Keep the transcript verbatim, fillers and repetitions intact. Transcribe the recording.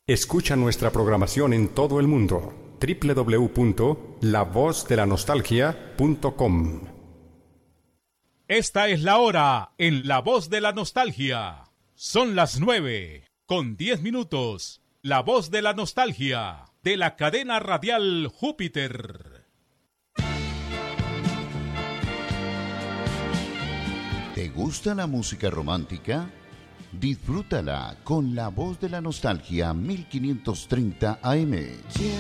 Escucha nuestra programación en todo el mundo. doble u doble u doble u punto la voz de la nostalgia punto com. Esta es la hora en La Voz de la Nostalgia. Son las nueve con diez minutos. La Voz de la Nostalgia de la cadena radial Júpiter. ¿Te gusta la música romántica? Disfrútala con La Voz de la Nostalgia mil quinientos treinta A M.